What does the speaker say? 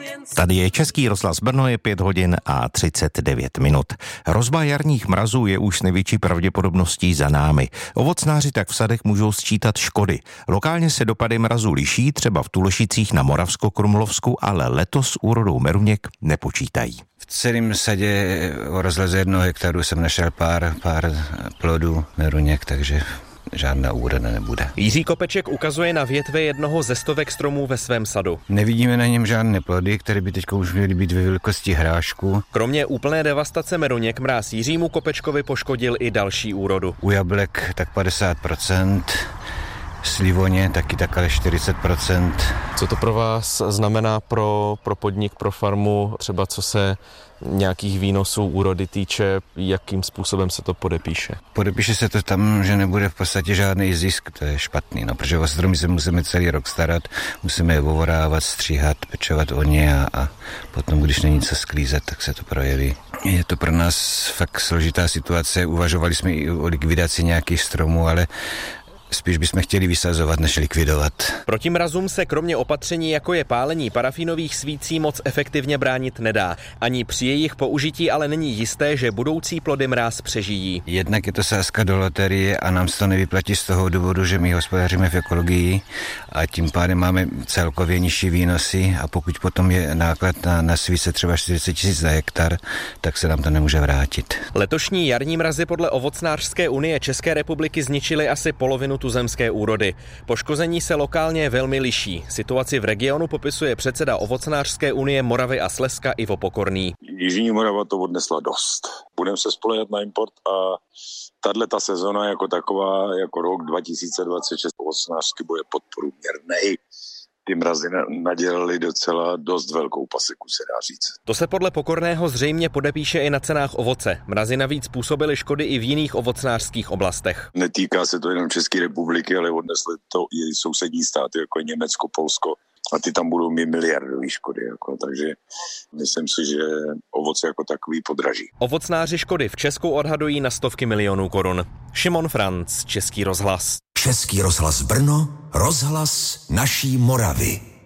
Tady je Český rozhlas Brno, je 5 hodin a 39 minut. Hrozba jarních mrazů je už s největší pravděpodobností za námi. Ovocnáři tak v sadech můžou sčítat škody. Lokálně se dopady mrazu liší, třeba v Tulešicích na Moravskokrumlovsku, ale letos s úrodou meruněk nepočítají. V celém sadě o rozlezu 1 hektaru jsem našel pár plodů meruněk, takže žádná úroda nebude. Jiří Kopeček ukazuje na větve jednoho ze stovek stromů ve svém sadu. Nevidíme na něm žádné plody, které by teď už měly být ve velikosti hrášku. Kromě úplné devastace meruněk mráz Jiřímu Kopečkovi poškodil i další úrodu. U jablek tak 50%, slivoně taky tak ale 40%. Co to pro vás znamená pro podnik, pro farmu, třeba co se nějakých výnosů úrody týče, jakým způsobem se to podepíše? Podepíše se to tam, že nebude v podstatě žádný zisk, to je špatný, protože o stromy se musíme celý rok starat, musíme je ovorávat, stříhat, pečovat o ně a potom, když není co sklízet, tak se to projeví. Je to pro nás fakt složitá situace, uvažovali jsme i o likvidaci nějakých stromů, ale spíš bychom chtěli vysazovat, než likvidovat. Proti mrazům se kromě opatření, jako je pálení parafinových svící, moc efektivně bránit nedá. Ani při jejich použití ale není jisté, že budoucí plody mráz přežijí. Jednak je to sázka do loterie a nám se to nevyplatí z toho důvodu, že my hospodaříme v ekologii a tím pádem máme celkově nižší výnosy a pokud potom je náklad na svíce třeba 40 000 za hektar, tak se nám to nemůže vrátit. Letošní jarní mrazy podle Ovocnářské unie České republiky zničily asi polovinu tuzemské úrody. Poškození se lokálně velmi liší. Situaci v regionu popisuje předseda Ovocnářské unie Moravy a Slezska Ivo Pokorný. Jižní Morava to odnesla dost. Budeme se spoléhat na import a tato sezona jako taková, jako rok 2026 ovocnářský bude podprůměrnej. Ty mrazy nadělali docela dost velkou paseku, se dá říct. To se podle Pokorného zřejmě podepíše i na cenách ovoce. Mrazy navíc způsobily škody i v jiných ovocnářských oblastech. Netýká se to jenom České republiky, ale odnesly to i sousední státy, jako je Německo, Polsko. A ty tam budou mít miliardové škody, takže myslím si, že ovoce jako takový podraží. Ovocnáři škody v Česku odhadují na stovky milionů korun. Šimon Franc, Český rozhlas. Český rozhlas Brno, rozhlas naší Moravy.